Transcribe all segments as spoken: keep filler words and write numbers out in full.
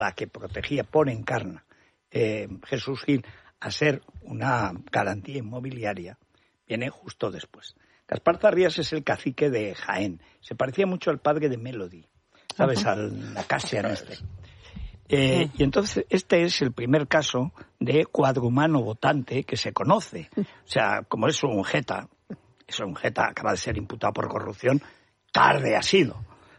la que protegía por encarna eh, Jesús Gil a ser una garantía inmobiliaria, viene justo después. Gaspar Zarrías es el cacique de Jaén. Se parecía mucho al padre de Melody, ¿sabes? Uh-huh. Al Acasian este. Eh, y entonces este es el primer caso de cuadrumano votante que se conoce. O sea, como es un jeta, es un jeta, acaba de ser imputado por corrupción, tarde ha sido.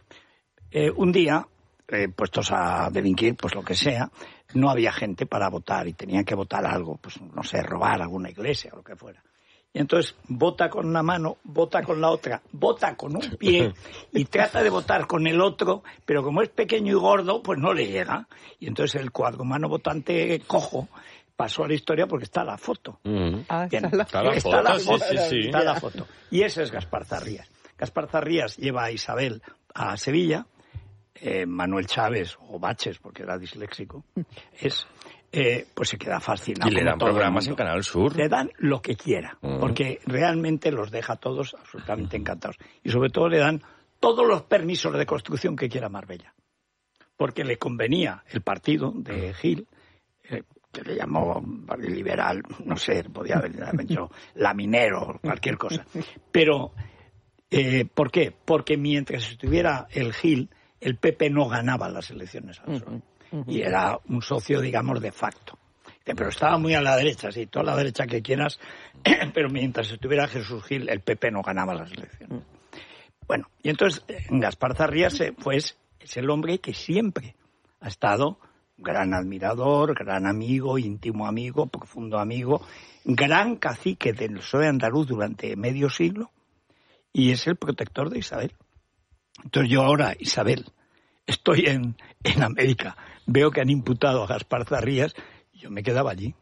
Eh, un día, eh, puestos a delinquir, pues lo que sea, no había gente para votar y tenían que votar algo, pues no sé, robar alguna iglesia o lo que fuera. Y entonces vota con una mano, vota con la otra, vota con un pie y trata de votar con el otro, pero como es pequeño y gordo, pues no le llega. Y entonces el cuadrumano votante cojo pasó a la historia porque está la foto. Mm. Ah, Bien, está la está foto. la foto, está, la foto, sí, sí, sí. está la foto. Y ese es Gaspar Zarrías. Gaspar Zarrías lleva a Isabel a Sevilla, eh, Manuel Chávez, o Baches, porque era disléxico, es... Eh, pues se queda fascinado. Y le dan programas en Canal Sur. Le dan lo que quiera, uh-huh. porque realmente los deja a todos absolutamente encantados. Y sobre todo le dan todos los permisos de construcción que quiera Marbella. Porque le convenía el partido de Gil, eh, que le llamó liberal, no sé, podía haber hecho laminero, cualquier cosa. Pero, eh, ¿por qué? Porque mientras estuviera el Gil, el P P no ganaba las elecciones al P S O E. Uh-huh. Y era un socio, digamos, de facto. Pero estaba muy a la derecha, sí, toda la derecha que quieras, pero mientras estuviera Jesús Gil, el P P no ganaba las elecciones. Bueno, y entonces Gaspar Zarrías, pues, es el hombre que siempre ha estado gran admirador, gran amigo, íntimo amigo, profundo amigo, gran cacique del P S O E andaluz durante medio siglo, y es el protector de Isabel. Entonces yo ahora, Isabel, estoy en, en América, veo que han imputado a Gaspar Zarrías y yo me quedaba allí.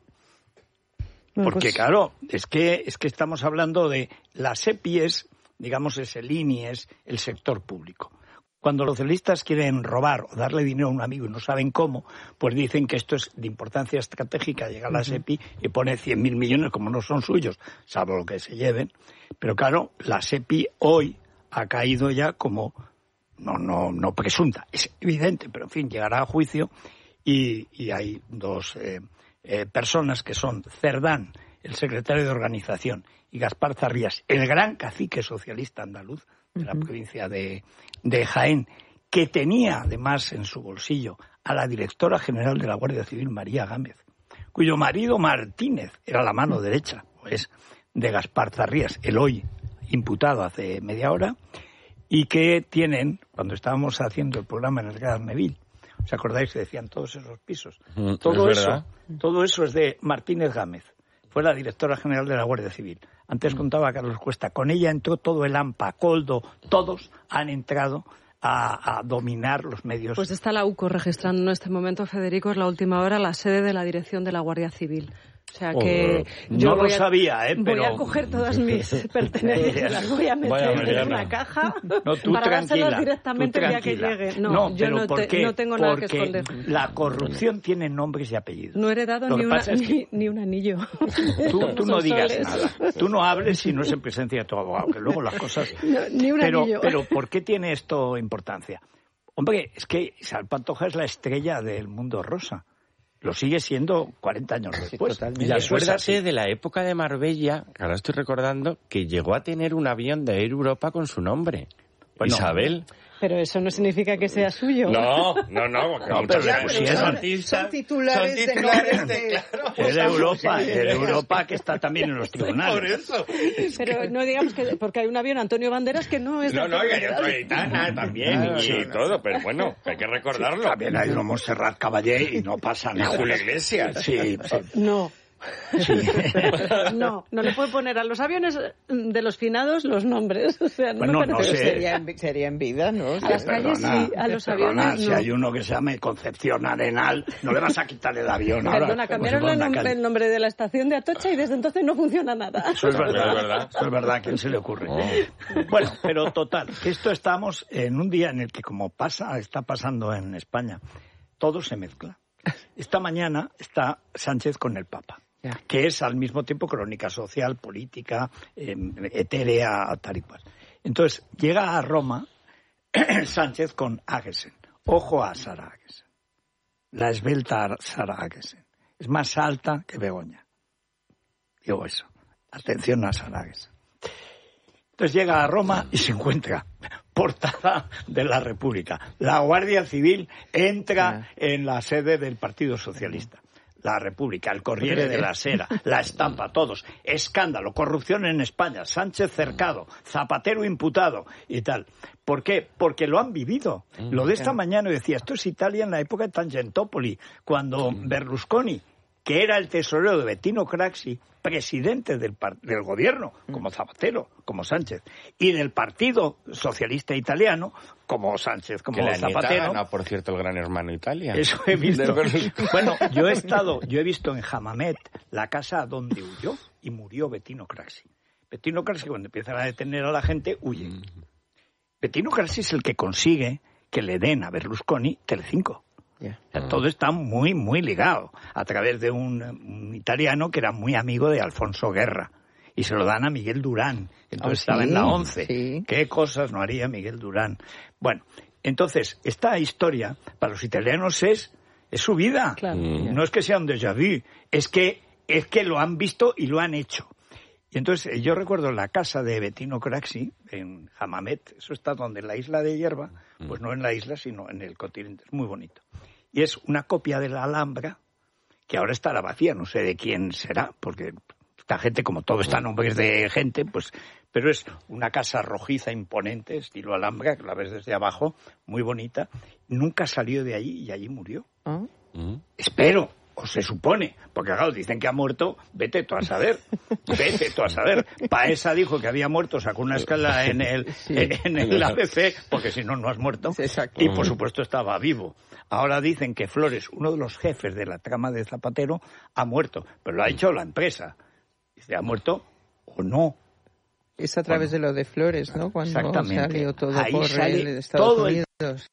Porque, pues... claro, es que, es que estamos hablando de la SEPI es, digamos, es el I N I, es el sector público. Cuando los socialistas quieren robar o darle dinero a un amigo y no saben cómo, pues dicen que esto es de importancia estratégica, llega a la SEPI y pone cien mil millones, como no son suyos, salvo lo que se lleven. Pero claro, la SEPI hoy ha caído ya como... No, no, no presunta, es evidente, pero en fin, llegará a juicio y, y hay dos eh, eh, personas que son Cerdán, el secretario de organización, y Gaspar Zarrías, el gran cacique socialista andaluz de la uh-huh. provincia de, de Jaén, que tenía además en su bolsillo a la directora general de la Guardia Civil, María Gámez, cuyo marido Martínez era la mano derecha, pues, de Gaspar Zarrías, el hoy imputado hace media hora, y que tienen, cuando estábamos haciendo el programa en el Gran Neville, ¿os acordáis que decían todos esos pisos? Mm, todo es eso, verdad. todo eso es de Martínez Gámez, fue la directora general de la Guardia Civil. Antes contaba Carlos Cuesta, con ella entró todo el AMPA, Coldo, todos han entrado a, a dominar los medios. Pues está la U C O registrando en este momento, Federico, es la última hora, la sede de la dirección de la Guardia Civil. O sea que oh, yo no voy lo a, sabía, ¿eh? Pero... voy a coger todas mis pertenencias, las voy a meter en una caja no, tú para tranquila, dárselas directamente tú el día que llegue. No, no yo no, te, qué? no tengo nada Porque que esconder. La corrupción tiene nombres y apellidos. No he heredado ni, una, es que... ni, ni un anillo. Tú, tú no digas nada. Tú no hables si no es en presencia de tu abogado, que luego las cosas... No, ni un pero, anillo. Pero ¿por qué tiene esto importancia? Hombre, es que Isabel Pantoja es la estrella del mundo rosa. Lo sigue siendo cuarenta años después. Sí, y acuérdate de la época de Marbella, que ahora estoy recordando, que llegó a tener un avión de Air Europa con su nombre. Bueno, Isabel. Pero eso no significa que sea suyo. No, no, no. Porque no muchas pero, veces son, artistas, son titulares, son titulares de, de, de claro. Es de Europa, es de Europa que está también en los tribunales. Por eso. Es pero que... no digamos que porque hay un avión Antonio Banderas que no es de No, no, y hay otro Aitana también ah, y sí, todo, pero bueno, hay que recordarlo. Sí, también hay uno Montserrat Caballé y no pasa nada. Y Julio Iglesias. Sí, sí. No. Sí. No, no le puede poner a los aviones de los finados los nombres. O sea, no, bueno, me no parece. sé. Sería en, sería en vida, ¿no? A las calles perdona, sí, a los perdona, aviones si no. hay uno que se llame Concepción Arenal, no le vas a quitar el avión ahora. Perdona, cambiaron el nombre, el nombre de la estación de Atocha y desde entonces no funciona nada. Eso es verdad, es verdad. Eso es verdad, ¿a quién se le ocurre? Oh. Bueno, pero total, esto estamos en un día en el que, como pasa, está pasando en España, todo se mezcla. Esta mañana está Sánchez con el Papa, que es al mismo tiempo crónica social, política, eh, etérea, tal y cual. Entonces, llega a Roma Sánchez con Agesen. Ojo a Sara Agesen. la esbelta Sara Aguesen. Es más alta que Begoña. Digo eso. Atención a Sara Aguesen. Entonces llega a Roma y se encuentra portada de la República. La Guardia Civil entra en la sede del Partido Socialista. La República, el Corriere de la Sera, la estampa, todos. Escándalo, corrupción en España, Sánchez cercado, Zapatero imputado y tal. ¿Por qué? Porque lo han vivido. Lo de esta mañana decía, esto es Italia en la época de Tangentopoli, cuando Berlusconi, que era el tesorero de Bettino Craxi, presidente del, del gobierno, como Zapatero, como Sánchez, y del Partido Socialista Italiano, como Sánchez, como que la Zapatero. No, por cierto, el Gran Hermano Italia. Eso he visto. Bueno, yo he estado, yo he visto en Hammamet la casa donde huyó y murió Bettino Craxi. Bettino Craxi, cuando empiezan a detener a la gente, huye. Mm. Bettino Craxi es el que consigue que le den a Berlusconi Telecinco. Yeah. O sea, todo está muy, muy ligado a través de un, un italiano que era muy amigo de Alfonso Guerra. Y se lo dan a Miguel Durán. Entonces oh, estaba sí, en la once. Sí. ¿Qué cosas no haría Miguel Durán? Bueno, entonces, esta historia para los italianos es, es su vida. Claro. Mm. No es que sea un déjà vu, es que, es que lo han visto y lo han hecho. Y entonces yo recuerdo la casa de Bettino Craxi en Hammamet, eso está donde en la isla de Hierba, pues no en la isla sino en el continente, es muy bonito. Y es una copia de la Alhambra que ahora estará vacía, no sé de quién será, porque esta gente, como todo está a nombres de gente, pues, pero es una casa rojiza imponente, estilo Alhambra, que la ves desde abajo, muy bonita, nunca salió de allí y allí murió. ¿Ah? Espero. O se supone, porque claro, dicen que ha muerto, vete tú a saber, vete tú a saber. Paesa dijo que había muerto, sacó una escala en el, sí. en el A B C, porque si no, no has muerto. Exacto. Y por supuesto estaba vivo. Ahora dicen que Flores, uno de los jefes de la trama de Zapatero, ha muerto, pero lo ha hecho la empresa. Dice, ¿ha muerto o no? Es a través bueno, de lo de Flores, ¿no? Cuando salió todo ahí por sale el Estados todo Unidos. El...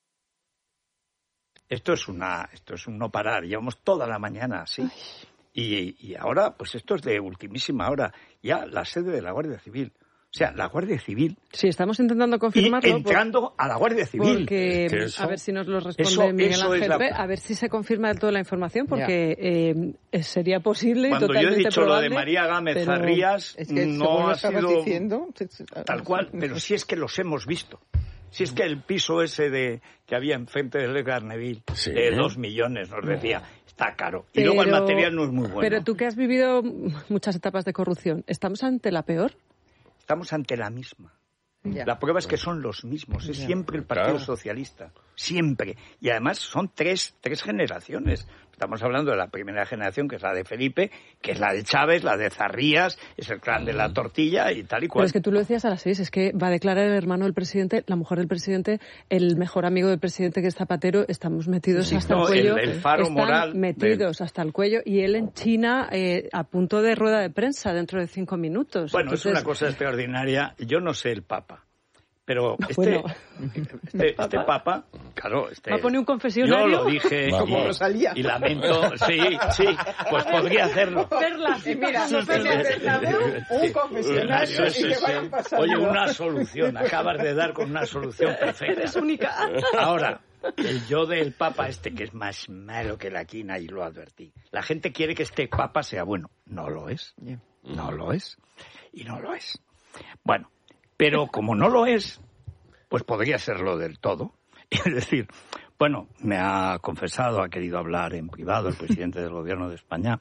Esto es una, esto es un no parar. Llevamos toda la mañana así. Y, y ahora, pues esto es de ultimísima hora. Ya la sede de la Guardia Civil. O sea, la Guardia Civil. Sí, estamos intentando confirmarlo. Y entrando por, a la Guardia Civil. Porque, es que eso, a ver si nos lo responde eso, Miguel eso Ángel, la... a ver si se confirma toda la información, porque eh, sería posible Cuando y totalmente yo he dicho probable, lo de María Gámez Zarrías, es que no ha sido diciendo, tal cual, pero sí es que los hemos visto. Si es que el piso ese de que había enfrente del Garneville, sí, de dos millones, nos decía, está caro. Y pero, luego el material no es muy bueno. Pero tú que has vivido muchas etapas de corrupción, ¿estamos ante la peor? Estamos ante la misma. Ya. La prueba es que son los mismos. Es ya. siempre el Partido claro. Socialista. Siempre. Y además son tres, tres generaciones. Estamos hablando de la primera generación, que es la de Felipe, que es la de Chávez, la de Zarrías, es el clan de la tortilla y tal y cual. Pero es que tú lo decías a las seis, es que va a declarar el hermano del presidente, la mujer del presidente, el mejor amigo del presidente, que es Zapatero. Estamos metidos sí, hasta no, el cuello. El, el faro están moral metidos del... hasta el cuello. Y él en China, eh, a punto de rueda de prensa dentro de cinco minutos. Bueno, Entonces... es una cosa extraordinaria. Yo no sé el Papa. Pero este, bueno, este, papa? este papa, claro, este, ¿va a poner un confesionario? Yo lo dije y, y lamento, sí, sí, pues podría hacerlo. Perlas, y mira, no sé un confesionario sí, sí, sí. Oye, una solución, acabas de dar con una solución perfecta. Eres única. Ahora, el yo del papa este, que es más malo que la quina, y lo advertí. La gente quiere que este papa sea bueno. No lo es, no lo es, y no lo es. Bueno. Pero como no lo es, pues podría serlo del todo. Es decir, bueno, me ha confesado, ha querido hablar en privado el presidente del gobierno de España.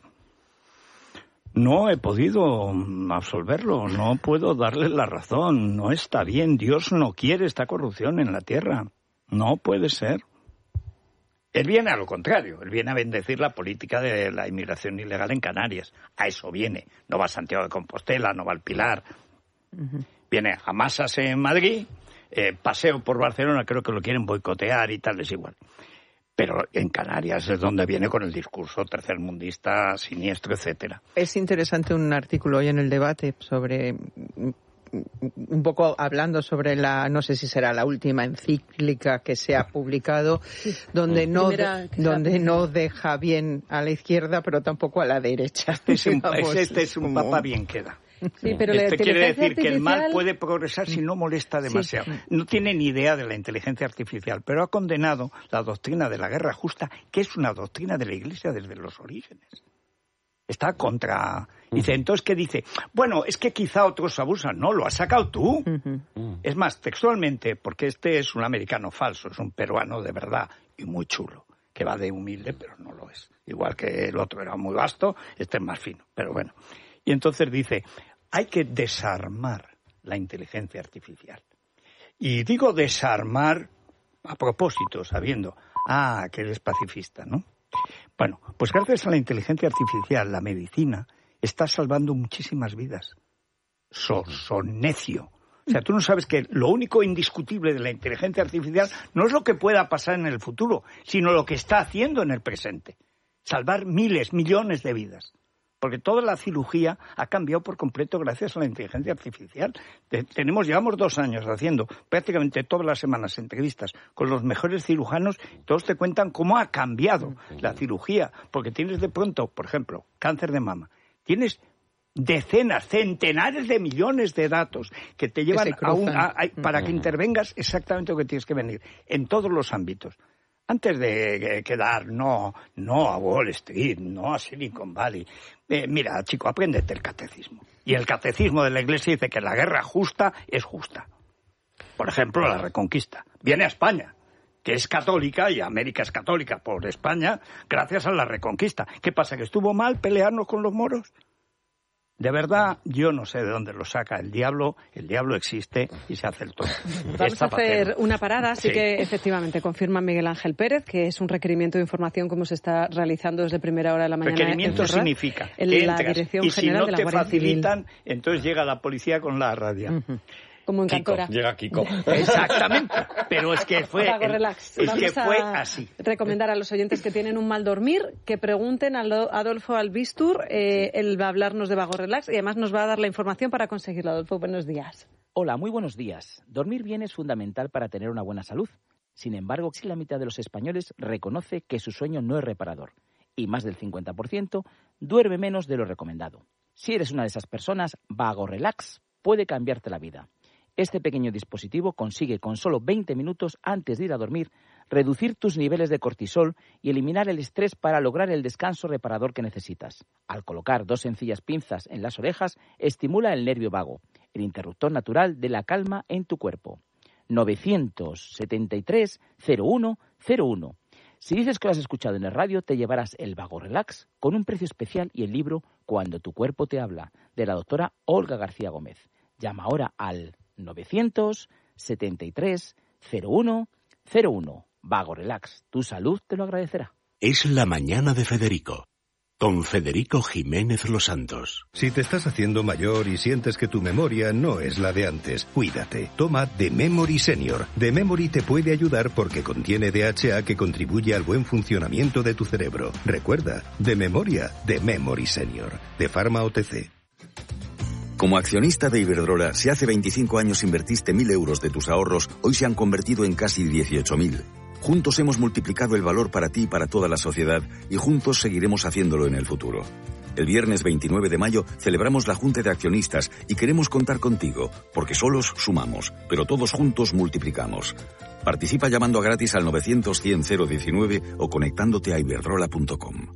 No he podido absolverlo, no puedo darle la razón, no está bien, Dios no quiere esta corrupción en la tierra, no puede ser. Él viene a lo contrario, él viene a bendecir la política de la inmigración ilegal en Canarias, a eso viene, no va a Santiago de Compostela, no va al Pilar. Uh-huh. Viene a masas en Madrid, eh, paseo por Barcelona, creo que lo quieren boicotear y tal, es igual. Pero en Canarias es donde viene con el discurso tercermundista, siniestro, etcétera. Es interesante un artículo hoy en El Debate sobre, un poco hablando sobre la, no sé si será la última encíclica que se ha publicado, donde no, de, donde no deja bien a la izquierda, pero tampoco a la derecha. Este es un, este es un papa bien queda. Sí, pero la Esto quiere decir artificial... que el mal puede progresar si no molesta demasiado. Sí. No tiene ni idea de la inteligencia artificial, pero ha condenado la doctrina de la guerra justa, que es una doctrina de la Iglesia desde los orígenes. Está contra... Dice, entonces, ¿qué dice? Bueno, es que quizá otros abusan. No, lo has sacado tú. Uh-huh. Es más, textualmente, porque este es un americano falso, es un peruano de verdad y muy chulo, que va de humilde, pero no lo es. Igual que el otro era muy vasto, este es más fino, pero bueno. Y entonces dice, hay que desarmar la inteligencia artificial. Y digo desarmar a propósito, sabiendo, ah, que eres pacifista, ¿no? Bueno, pues gracias a la inteligencia artificial, la medicina está salvando muchísimas vidas. Son, son necio. O sea, tú no sabes que lo único indiscutible de la inteligencia artificial no es lo que pueda pasar en el futuro, sino lo que está haciendo en el presente. Salvar miles, millones de vidas. Porque toda la cirugía ha cambiado por completo gracias a la inteligencia artificial. Tenemos, llevamos dos años haciendo prácticamente todas las semanas entrevistas con los mejores cirujanos. Todos te cuentan cómo ha cambiado la cirugía. Porque tienes de pronto, por ejemplo, cáncer de mama. Tienes decenas, centenares de millones de datos que te llevan que a un, a, a, para que intervengas exactamente lo que tienes que venir en todos los ámbitos. Antes de quedar, no, no a Wall Street, no a Silicon Valley. Eh, mira, chico, apréndete el catecismo. Y el catecismo de la Iglesia dice que la guerra justa es justa. Por ejemplo, la Reconquista. Viene a España, que es católica, y América es católica por España, gracias a la Reconquista. ¿Qué pasa, que estuvo mal pelearnos con los moros? De verdad, yo no sé de dónde lo saca el diablo. El diablo existe y se hace el tonto. Vamos a hacer una parada, así sí. que efectivamente confirma Miguel Ángel Pérez que es un requerimiento de información como se está realizando desde primera hora de la mañana. Requerimiento en Ferraz, significa en que la entras, Dirección y si General no de la te Guardia facilitan, Civil. Entonces llega la policía con la radia. Uh-huh. Como en Kiko, Cantora. llega Kiko. Exactamente, pero es que fue, Pago, relax. es Vamos que fue a así. Recomendar a los oyentes que tienen un mal dormir que pregunten a Adolfo Albistur. Eh, él va a hablarnos de Vago Relax y además nos va a dar la información para conseguirlo. Adolfo, buenos días. Hola, muy buenos días. Dormir bien es fundamental para tener una buena salud. Sin embargo, casi la mitad de los españoles reconoce que su sueño no es reparador y más del cincuenta por ciento duerme menos de lo recomendado. Si eres una de esas personas, Vago Relax puede cambiarte la vida. Este pequeño dispositivo consigue con solo veinte minutos antes de ir a dormir reducir tus niveles de cortisol y eliminar el estrés para lograr el descanso reparador que necesitas. Al colocar dos sencillas pinzas en las orejas, estimula el nervio vago, el interruptor natural de la calma en tu cuerpo. novecientos setenta y tres cero uno cero uno. Si dices que lo has escuchado en el radio, te llevarás el Vago Relax con un precio especial y el libro Cuando tu cuerpo te habla, de la doctora Olga García Gómez. Llama ahora al novecientos setenta y tres cero uno cero uno. Vago Relax, tu salud te lo agradecerá. Es la mañana de Federico, con Federico Jiménez Los Santos. Si te estás haciendo mayor y sientes que tu memoria no es la de antes, cuídate. Toma The Memory Senior. The Memory te puede ayudar porque contiene D H A que contribuye al buen funcionamiento de tu cerebro. Recuerda, de memoria, The Memory Senior, de Pharma O T C. Como accionista de Iberdrola, si hace veinticinco años invertiste mil euros de tus ahorros, hoy se han convertido en casi dieciocho mil. Juntos hemos multiplicado el valor para ti y para toda la sociedad, y juntos seguiremos haciéndolo en el futuro. El viernes veintinueve de mayo celebramos la Junta de Accionistas y queremos contar contigo, porque solos sumamos, pero todos juntos multiplicamos. Participa llamando a gratis al novecientos cien cero diecinueve o conectándote a iberdrola punto com.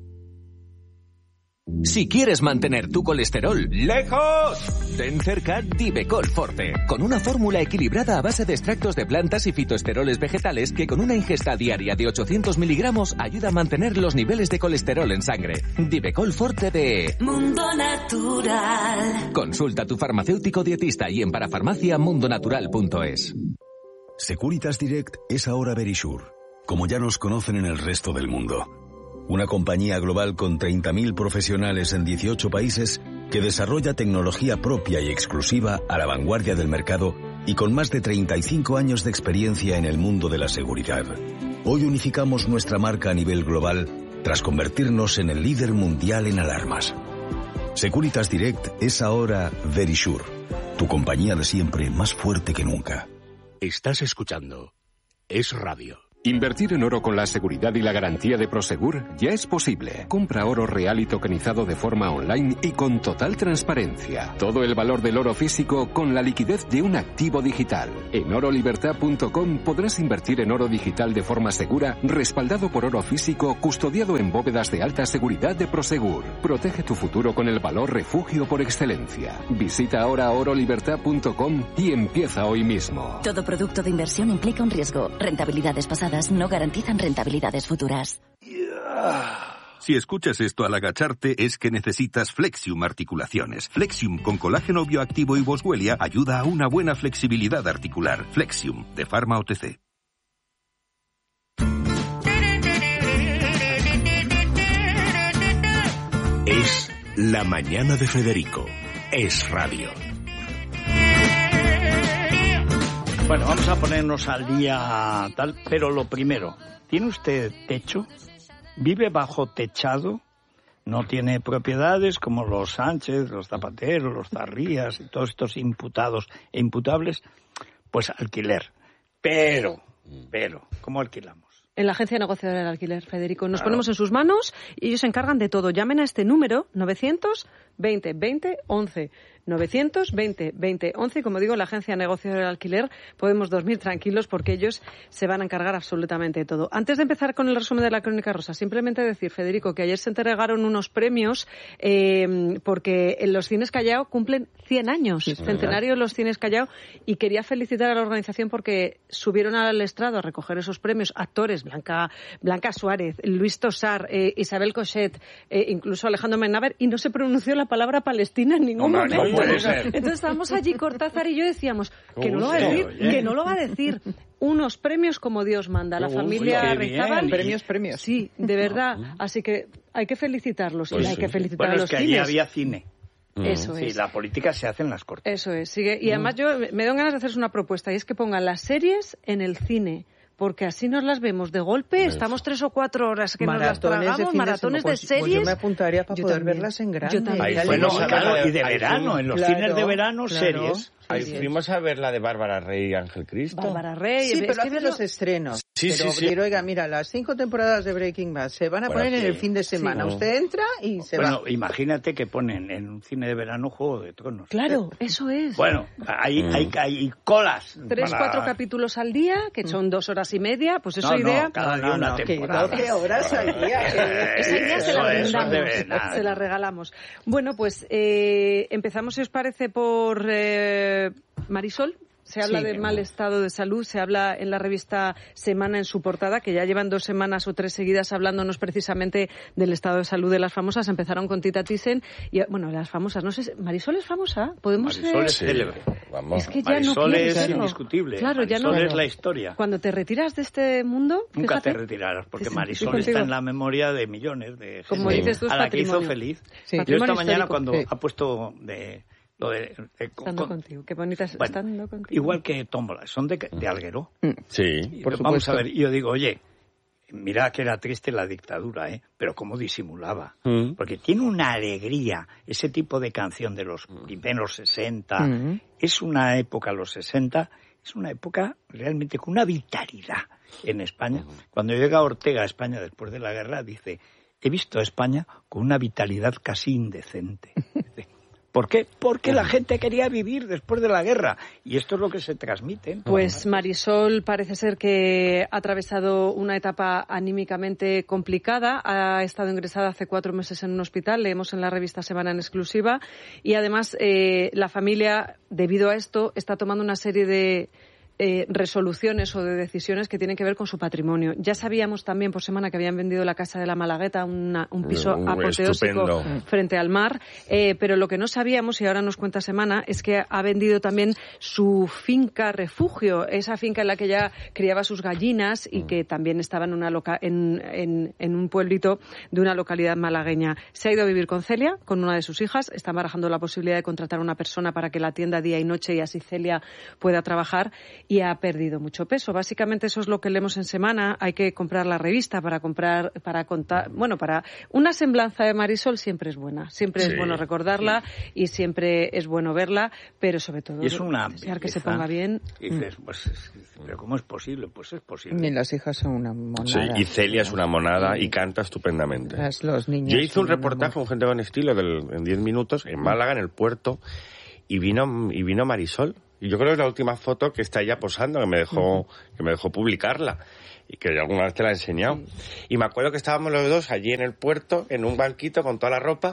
Si quieres mantener tu colesterol lejos, ten cerca Divecol Forte, con una fórmula equilibrada a base de extractos de plantas y fitoesteroles vegetales que con una ingesta diaria de ochocientos miligramos ayuda a mantener los niveles de colesterol en sangre. Divecol Forte de Mundo Natural. Consulta a tu farmacéutico dietista y en parafarmacia mundonatural punto es. Securitas Direct es ahora Verisure, como ya nos conocen en el resto del mundo. Una compañía global con treinta mil profesionales en dieciocho países que desarrolla tecnología propia y exclusiva a la vanguardia del mercado y con más de treinta y cinco años de experiencia en el mundo de la seguridad. Hoy unificamos nuestra marca a nivel global tras convertirnos en el líder mundial en alarmas. Securitas Direct es ahora Verisure, tu compañía de siempre más fuerte que nunca. Estás escuchando Es Radio. Invertir en oro con la seguridad y la garantía de Prosegur ya es posible. Compra oro real y tokenizado de forma online y con total transparencia. Todo el valor del oro físico con la liquidez de un activo digital. En oro libertad punto com podrás invertir en oro digital de forma segura, respaldado por oro físico, custodiado en bóvedas de alta seguridad de Prosegur. Protege tu futuro con el valor refugio por excelencia. Visita ahora oro libertad punto com y empieza hoy mismo. Todo producto de inversión implica un riesgo. Rentabilidades pasadas no garantizan rentabilidades futuras. Si escuchas esto al agacharte es que necesitas Flexium Articulaciones. Flexium con colágeno bioactivo y boswellia ayuda a una buena flexibilidad articular. Flexium, de Pharma O T C. Es La Mañana de Federico. Es radio. Bueno, vamos a ponernos al día tal, pero lo primero, ¿tiene usted techo? ¿Vive bajo techado? ¿No tiene propiedades como los Sánchez, los Zapateros, los Zarrías y todos estos imputados e imputables? Pues alquiler. Pero, pero, ¿cómo alquilamos? En la agencia negociadora del alquiler, Federico. Nos claro. ponemos en sus manos y ellos se encargan de todo. Llamen a este número, novecientos veinte veinte once. novecientos veinte veinte once. Y como digo, en la agencia negociadora del alquiler podemos dormir tranquilos porque ellos se van a encargar absolutamente de todo. Antes de empezar con el resumen de la Crónica Rosa, simplemente decir, Federico, que ayer se entregaron unos premios eh, porque en los Cines Callao cumplen cien años, sí, centenario de los Cines Callao, y quería felicitar a la organización porque subieron al estrado a recoger esos premios actores, Blanca, Blanca Suárez, Luis Tosar, eh, Isabel Cochet, eh, incluso Alejandro Menaver, y no se pronunció la palabra Palestina en ningún no, momento. No puede ser. Entonces estábamos allí, Cortázar y yo decíamos que no lo va a decir, que no lo va a decir. Unos premios como Dios manda. La familia Reizábal. Premios, premios. Sí, de verdad. Así que hay que felicitarlos. Pues y hay sí. que felicitar bueno, a los es que cines. allí había cine. Eso sí, es. la política se hace en las cortes. Eso es. Sigue. Y además yo me dan ganas de hacerles una propuesta, y es que pongan las series en el cine. Porque así nos las vemos de golpe, eso. Estamos tres o cuatro horas que maratones nos las tragamos, de maratones de, de series. Pues yo me apuntaría para yo poder también. verlas en grande. Yo también. Ahí, bueno, claro, y de verano, en los claro, cines de verano, claro. series. Ahí fuimos a ver la de Bárbara Rey y Ángel Cristo. Bárbara Rey. Sí, pero hacen verlo... los estrenos. Sí, pero, sí, sí. Pero, oiga, mira, las cinco temporadas de Breaking Bad se van a bueno, poner sí. en el fin de semana. Sí. Usted entra y se bueno, va. Bueno, imagínate que ponen en un cine de verano Juego de Tronos. Claro, eso es. Bueno, hay, mm. hay, hay colas. Tres, para... cuatro capítulos al día, que son dos horas y media, pues eso no, idea. No, cada día no, una no, temporada. doce horas al día. Esa idea se la brindamos, se la regalamos. Bueno, pues eh, empezamos, si os parece, por eh, Marisol. Se habla sí, de mal estado de salud, se habla en la revista Semana en su portada, que ya llevan dos semanas o tres seguidas hablándonos precisamente del estado de salud de las famosas. Empezaron con Tita Thyssen y, bueno, las famosas, no sé, ¿Marisol es famosa? ¿Podemos Marisol es eh... célebre. Vamos. Es que ya Marisol no es verlo. indiscutible. Claro, Marisol ya no. es la historia. Cuando te retiras de este mundo, nunca fíjate, te retirarás, porque sí, Marisol sí, está en la memoria de millones de gente. Como dices tú, es a la patrimonio. que hizo feliz. Sí. Yo esta mañana histórico. cuando sí. ha puesto de lo de, de estando con, contigo, qué bonitas bueno, estando contigo. Igual que Tómbola, son de, de Alguero. Sí, por Vamos supuesto. a ver, yo digo, oye, mira que era triste la dictadura, ¿eh? Pero cómo disimulaba. Mm. Porque tiene una alegría, ese tipo de canción de los primeros sesenta. Mm. Es una época, los sesenta, es una época realmente con una vitalidad en España. Mm. Cuando llega Ortega a España después de la guerra, dice, he visto a España con una vitalidad casi indecente. ¿Por qué? Porque la gente quería vivir después de la guerra. Y esto es lo que se transmite. Pues Marisol parece ser que ha atravesado una etapa anímicamente complicada. Ha estado ingresada hace cuatro meses en un hospital. Leemos en la revista Semana en exclusiva. Y además eh, la familia, debido a esto, está tomando una serie de Eh, resoluciones o de decisiones que tienen que ver con su patrimonio. Ya sabíamos también por Semana que habían vendido la Casa de la Malagueta, una, un piso uh, apoteósico estupendo. Frente al mar, eh, pero lo que no sabíamos, y ahora nos cuenta Semana, es que ha vendido también su finca refugio, esa finca en la que ya criaba sus gallinas y que también estaba en, una loca en, en, en un pueblito de una localidad malagueña. Se ha ido a vivir con Celia, con una de sus hijas, están barajando la posibilidad de contratar a una persona para que la atienda día y noche y así Celia pueda trabajar. y ha perdido mucho peso. Básicamente eso es lo que leemos en Semana. Hay que comprar la revista para comprar, para contar, bueno, para una semblanza de Marisol siempre es buena, siempre sí, es bueno recordarla sí. y siempre es bueno verla, pero sobre todo y es una desear que se ponga bien. Y dices, pues, pero ¿cómo es posible? Pues es posible. Y las hijas son una monada. Sí, y Celia es una monada y canta estupendamente. Las, los niños. Yo hice un reportaje con Gente con Estilo del, en diez minutos en Málaga, en el puerto, y vino y vino Marisol. Y yo creo que es la última foto que está ella posando, que me dejó, uh-huh. que me dejó publicarla. Y que alguna vez te la he enseñado. Sí. Y me acuerdo que estábamos los dos allí en el puerto, en un banquito con toda la ropa.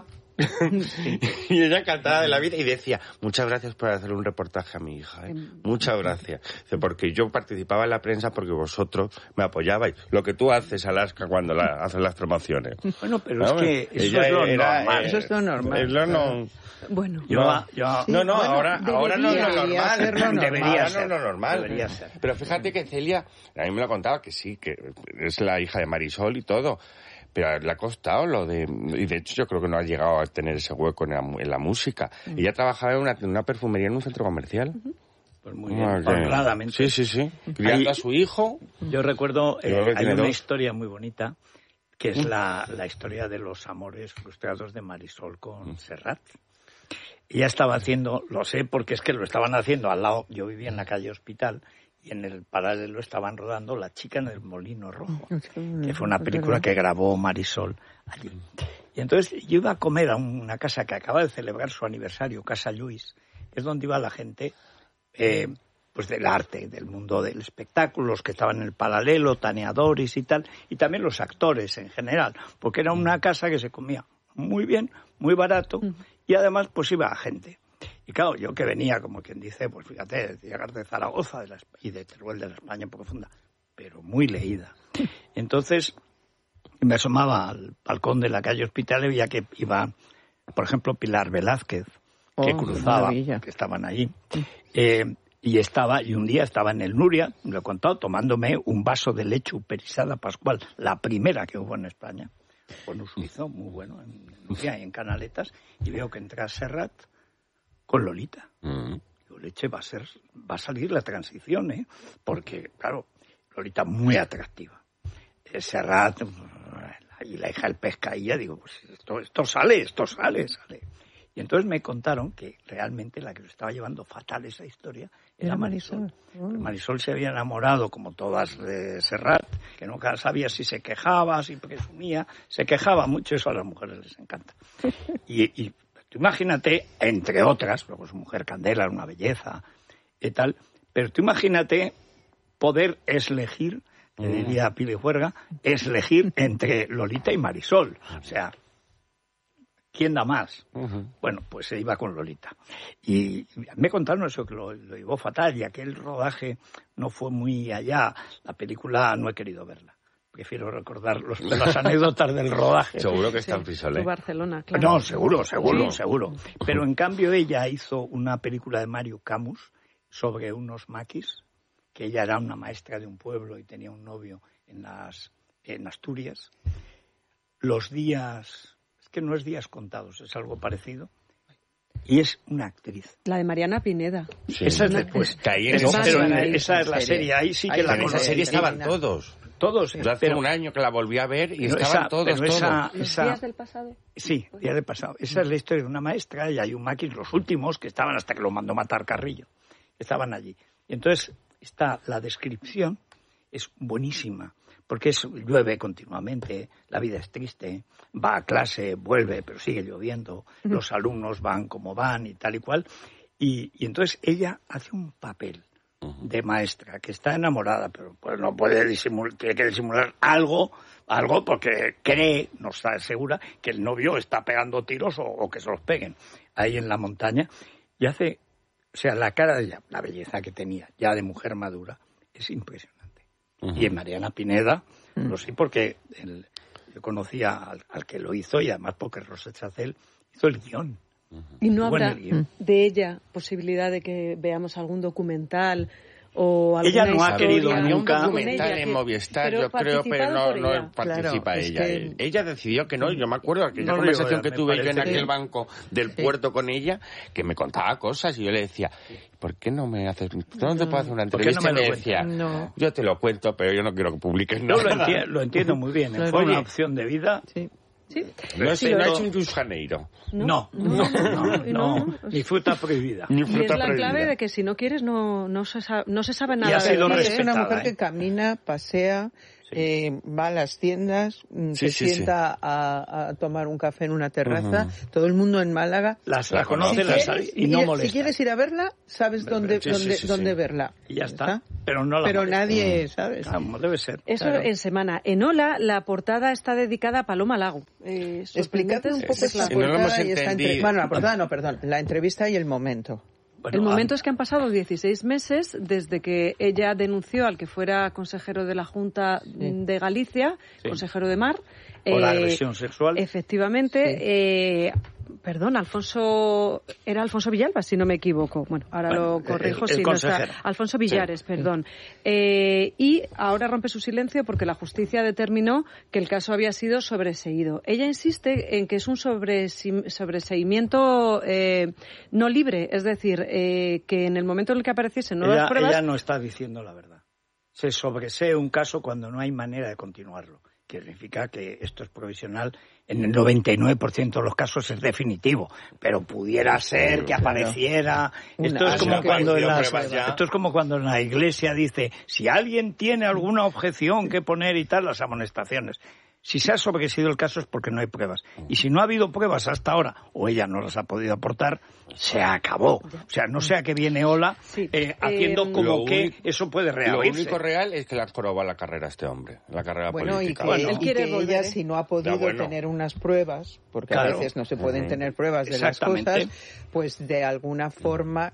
Sí. Y ella encantada de la vida y decía, muchas gracias por hacer un reportaje a mi hija, ¿eh? Muchas gracias. Dice, porque yo participaba en la prensa porque vosotros me apoyabais. Lo que tú haces, Alaska, cuando la, haces las promociones. Bueno, pero ¿no? Es que eso es lo era, normal. Eh, eso es lo normal. Es lo no... Bueno, yo, no, yo, sí, no, no, bueno, ahora, ahora no es lo normal. Ser lo normal. Debería ser lo normal. Debería ser. Pero fíjate que Celia, a mí me lo contaba que sí, que es la hija de Marisol y todo. Pero le ha costado lo de... Y de hecho yo creo que no ha llegado a tener ese hueco en la, en la música. Mm. Ella trabajaba en una, en una perfumería en un centro comercial. Uh-huh. Pues muy bien, honradamente. Sí, sí, sí. Criando a su hijo. Yo recuerdo, eh, yo hay una dos. historia muy bonita, que es la, la historia de los amores frustrados de Marisol con mm. Serrat. Ella estaba haciendo, lo sé porque es que lo estaban haciendo al lado, yo vivía en la calle Hospital, y en el paralelo estaban rodando La chica en el molino rojo, que fue una película que grabó Marisol allí. Y entonces yo iba a comer a una casa que acaba de celebrar su aniversario, Casa Lluís, que es donde iba la gente eh, pues del arte, del mundo del espectáculo, los que estaban en el paralelo, taneadores y tal, y también los actores en general, porque era una casa que se comía muy bien, muy barato, y además pues iba a gente. Y claro, yo que venía, como quien dice, pues fíjate, de llegar de Zaragoza de la, y de Teruel de la España profunda, pero muy leída. Entonces me asomaba al balcón de la calle Hospital y veía que iba, por ejemplo, Pilar Velázquez, que oh, cruzaba, que estaban allí. Eh, y estaba, y un día estaba en el Nuria, lo he contado, tomándome un vaso de leche uperizada pascual, la primera que hubo en España. Bueno, suizo, muy bueno, en Nuria y en Canaletas, y veo que entra Serrat con Lolita. Mm. Digo, leche, va a ser, va a salir la transición, ¿eh? Porque, claro, Lolita muy atractiva. Eh, Serrat, y la hija del Pescaía, digo, pues esto, esto sale, esto sale, sale. Y entonces me contaron que realmente la que lo estaba llevando fatal esa historia era Marisol. Oh. Marisol se había enamorado, como todas de Serrat, que nunca sabía si se quejaba, si presumía, se quejaba mucho, eso a las mujeres les encanta. Y, y tú imagínate, entre otras, luego su mujer Candela era una belleza y tal, pero tú imagínate poder elegir, que diría Pili Juerga, elegir entre Lolita y Marisol. O sea, ¿quién da más? Uh-huh. Bueno, pues se iba con Lolita. Y me contaron eso, que lo, lo llevó fatal, y aquel rodaje no fue muy allá. La película no he querido verla. Prefiero recordar los, las anécdotas del rodaje. Seguro que está en Frisolé. Barcelona, claro. No, seguro, seguro, sí. seguro. Pero en cambio ella hizo una película de Mario Camus sobre unos maquis, que ella era una maestra de un pueblo y tenía un novio en, las, en Asturias. Los días... que no es días contados, es algo parecido. Y es una actriz. La de Mariana Pineda. Sí. Esa es después. Caí en esa, pero en esa es la serie. Ahí sí que Ay, la en esa serie estaban todos. Todos. Yo hace pero, un año que la volví a ver y estaban esa, todos, pero todos. Esa, ¿Los esa, días del pasado? Sí, días del pasado. Esa es la historia de una maestra y hay un maquis, los últimos, que estaban hasta que lo mandó matar Carrillo. Estaban allí. Y entonces está la descripción, es buenísima. Porque es, llueve continuamente, la vida es triste, va a clase, vuelve, pero sigue lloviendo, uh-huh. los alumnos van como van y tal y cual. Y, y entonces ella hace un papel uh-huh. de maestra que está enamorada, pero pues no puede disimular, tiene que disimular algo, algo porque cree, no está segura, que el novio está pegando tiros o, o que se los peguen ahí en la montaña. Y hace, o sea, la cara de ella, la belleza que tenía, ya de mujer madura, es impresionante. Uh-huh. Y en Mariana Pineda, uh-huh. lo sé porque el, yo conocía al, al que lo hizo y además porque Rosa Chacel hizo el guión. Uh-huh. ¿Y no habrá de ella posibilidad de que veamos algún documental o alguna ella no ha querido Había nunca un documental en Movistar, yo creo, pero no, no participa claro, ella. es que... ella decidió que no. Yo me acuerdo de aquella no conversación digo, que tuve yo en que... aquel banco del sí. puerto con ella, que me contaba cosas y yo le decía, ¿por qué no me haces, no te puedo hacer una entrevista? No me, me decía, no. yo te lo cuento, pero yo no quiero que publiques nada. Yo lo, entiendo, lo entiendo muy bien. Fue una opción de vida. Sí. Sí. No es sí, no lo... en Rio Janeiro. No, no, no, no, no, no. Ni fruta prohibida. Ni fruta y es la prohibida. clave de que si no quieres no, no, se, sabe, no se sabe nada. Y ha sido de es una mujer ¿eh? que camina, pasea, sí. eh, va a las tiendas, sí, se sí, sienta sí. A, a tomar un café en una terraza. Uh-huh. Todo el mundo en Málaga las, la conoce si la quieres, y no molesta. Si quieres ir a verla, sabes dónde, sí, dónde, sí, sí, dónde sí. verla. Y ya está. Pero no la Pero molesta. nadie, ¿sabes? Claro, debe ser. Eso claro. en semana. En Ola, la portada está dedicada a Paloma Lago. Eh, Explícate un poco sí, esta sí, portada no y esta entrevista. Bueno, la portada no, perdón. La entrevista y el momento. Bueno, el momento ah, es que han pasado dieciséis meses desde que ella denunció al que fuera consejero de la Junta sí. de Galicia, sí. consejero de Mar. Por eh, agresión sexual. Efectivamente. Sí. Eh, perdón, Alfonso... Era Alfonso Villalba, si no me equivoco. Bueno, ahora bueno, lo corrijo. El, el si no está. Alfonso Villares, sí. perdón. Eh, y ahora rompe su silencio porque la justicia determinó que el caso había sido sobreseído. Ella insiste en que es un sobreseimiento eh, no libre, es decir, eh, que en el momento en el que apareciesen nuevas ella, pruebas... Ella no está diciendo la verdad. Se sobresee un caso cuando no hay manera de continuarlo. Que significa que esto es provisional. En el noventa y nueve por ciento de los casos es definitivo, pero pudiera ser que apareciera. Esto es como cuando en las, esto es como cuando en la Iglesia dice, si alguien tiene alguna objeción que poner y tal, las amonestaciones. Si se ha sobreseído el caso es porque no hay pruebas. Y si no ha habido pruebas hasta ahora, o ella no las ha podido aportar, se acabó. O sea, no sea que viene Ola sí. eh, haciendo eh, como que único, eso puede reabrirse. Lo único real es que le ha probado la carrera a este hombre, la carrera bueno, política. Y que, bueno, él quiere y que volver, ella, si no ha podido bueno. tener unas pruebas, porque claro. a veces no se pueden uh-huh. tener pruebas de las cosas, pues de alguna forma...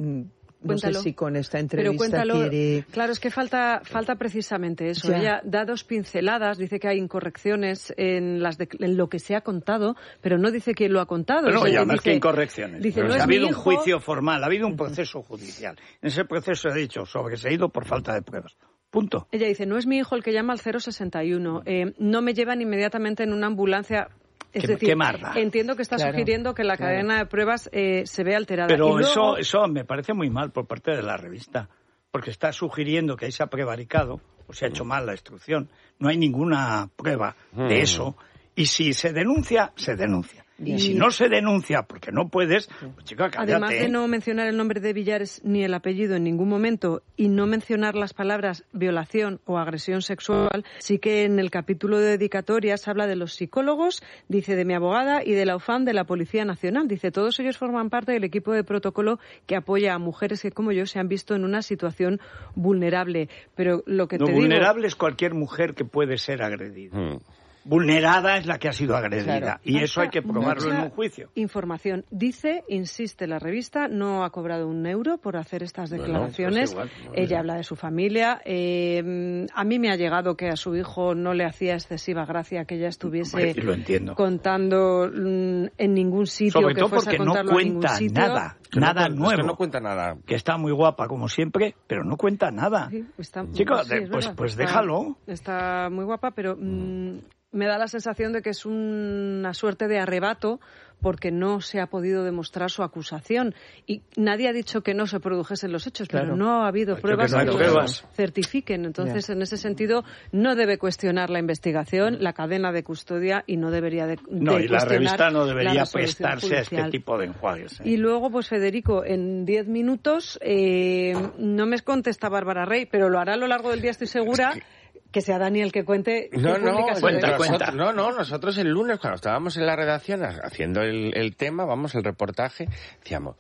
No Cuéntalo. sé si con esta entrevista Pero cuéntalo, quiere... Claro, es que falta falta precisamente eso. Ya. Ella da dos pinceladas, dice que hay incorrecciones en, las de, en lo que se ha contado, pero no dice quién lo ha contado. Pero no, o sea, ya dice, más que incorrecciones. Dice, no ha es habido un hijo... juicio formal, ha habido un proceso judicial. En ese proceso he dicho sobreseído por falta de pruebas. Punto. Ella dice, no es mi hijo el que llama al cero sesenta y uno. Eh, no me llevan inmediatamente en una ambulancia... Es qué, decir, qué marda. Entiendo que está claro, sugiriendo que la claro. cadena de pruebas eh, se ve alterada. Pero y luego... eso, eso me parece muy mal por parte de la revista, porque está sugiriendo que ahí se ha prevaricado o se ha hecho mal la instrucción. No hay ninguna prueba de mm. eso. Y si se denuncia, se denuncia. Y, y si no se denuncia porque no puedes, pues chica, cállate. Además de no mencionar el nombre de Villares ni el apellido en ningún momento y no mencionar las palabras violación o agresión sexual, sí que en el capítulo de dedicatorias habla de los psicólogos, dice de mi abogada y de la U F A M de la Policía Nacional. Dice, todos ellos forman parte del equipo de protocolo que apoya a mujeres que, como yo, se han visto en una situación vulnerable. Pero lo que no, te vulnerable digo... es cualquier mujer que puede ser agredida. Mm. Vulnerada es la que ha sido agredida claro. y eso hay que probarlo en un juicio. Información. Dice, insiste la revista, no ha cobrado un euro por hacer estas declaraciones. Bueno, pues igual, no, Ella no. habla de su familia. Eh, a mí me ha llegado que a su hijo no le hacía excesiva gracia que ella estuviese lo entiendo. contando mm, en ningún sitio. Sobre que todo fuese porque a contarlo no cuenta a ningún sitio. nada, que nada no, nuevo. Es que no cuenta nada. Que está muy guapa como siempre, pero no cuenta nada. Sí, está, Chicos, sí, pues, pues está, déjalo. Está muy guapa, pero... Mm, me da la sensación de que es una suerte de arrebato porque no se ha podido demostrar su acusación. Y nadie ha dicho que no se produjesen los hechos, claro. pero no ha habido pruebas que, no que pruebas. los certifiquen. Entonces, yeah. en ese sentido, no debe cuestionar la investigación, la cadena de custodia y no debería de, de No, y la revista no debería la prestarse judicial. a este tipo de enjuagues. ¿eh? Y luego, pues Federico, en diez minutos, eh, no me contesta Bárbara Rey, pero lo hará a lo largo del día, estoy segura. Es que... Que sea Dani el que cuente. No, no, cuenta, cuenta. No, no, nosotros el lunes, cuando estábamos en la redacción haciendo el, el tema, vamos, el reportaje, decíamos,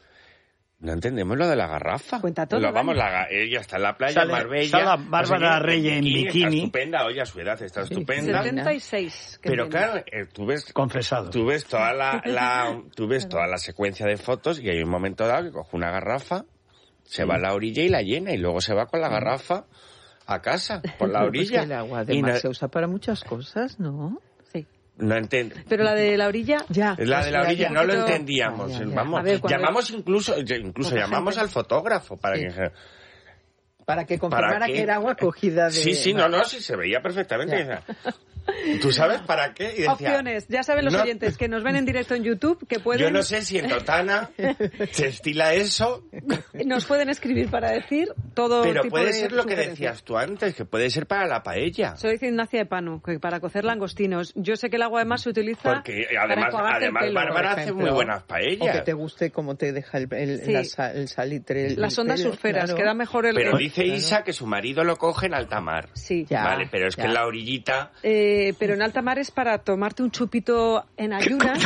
no entendemos lo de la garrafa. Cuenta todo. Lo, vamos, la, ella está en la playa, sale, Marbella. Sale Bárbara Rey en bikini. Está estupenda, oye, a su edad está sí, estupenda. setenta y seis. Pero viene. Claro, eh, tú ves... Confesado. Tú ves toda la, la, tú ves toda la secuencia de fotos y hay un momento dado que coge una garrafa, se sí. va a la orilla y la llena y luego se va con la garrafa a casa, por la orilla. Pues el agua de mar no... se usa para muchas cosas, ¿no? Sí. No entiendo. Pero la de la orilla, ya. La de la orilla no lo entendíamos. Ah, ya, ya. Vamos, ver, llamamos incluso, incluso llamamos gente... al fotógrafo para sí. que... Para que confirmara que era agua cogida de... Sí, sí, no, no, sí, se veía perfectamente. Ya. ¿Tú sabes para qué? Y decía, opciones, ya saben los no, oyentes que nos ven en directo en YouTube que pueden... Yo no sé si en Totana se estila eso. Nos pueden escribir para decir todo Pero tipo puede de ser lo que decías tú antes, que puede ser para la paella. Soy Ignacia de Pano, que para cocer langostinos. Yo sé que el agua además se utiliza Porque además, para además el pelo, Bárbara hace muy buenas paellas. O que te guste cómo te deja el, el, sí. la, el salitre. El, Las el ondas pelo, surferas, claro. queda mejor el... Pero el... dice claro. Isa que su marido lo coge en alta mar. Sí. Ya, vale, pero es ya. que en la orillita... Eh, pero en alta mar es para tomarte un chupito en ayunas.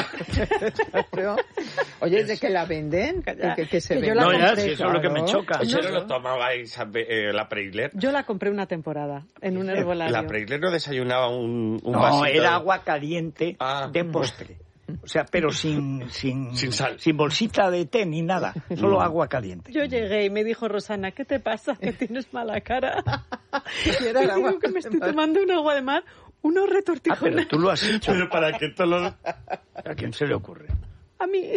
Oye, ¿de que la venden? Ya, que, que se que ve. yo la No, ya, compré, si eso es lo que me choca. ¿Eso No. no lo tomaba Isa, eh, la Preisler? Yo la compré una temporada en un herbolario. La Preisler no desayunaba un, un No, vasito. era agua caliente Ah. de postre. O sea, pero sin, sin, Sin sal. sin bolsita de té ni nada, solo agua caliente. Yo llegué y me dijo Rosana, ¿qué te pasa? Que tienes mala cara. Y era el Y agua digo que me estoy de mar. tomando un agua de mar, unos Ah, retortijones. pero tú lo has hecho. Pero para que todos los... ¿A quién se le ocurre? A mí.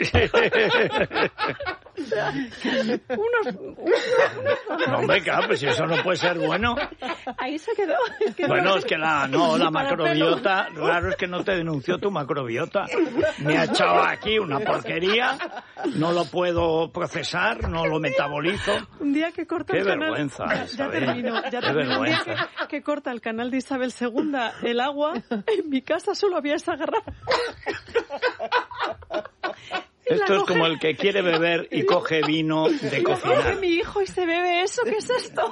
unos, unos, No, hombre, claro, pues si eso no puede ser bueno. Ahí se quedó. Es que Bueno, no- es que la, no, la Para macrobiota, raro es que no te denunció tu macrobiota. Me ha echado aquí una porquería, no lo puedo procesar, no lo metabolizo. Un día que corta Qué el canal... vergüenza, Ya, ya Isabel. termino, ya Qué termino. Un día vergüenza. que, que corta el canal de Isabel segunda el agua, en mi casa solo había esa garrafa. Y la Esto es coge- como el que quiere beber y coge vino de Lo coge cocinar. mi hijo y se bebe eso. ¿Qué es esto?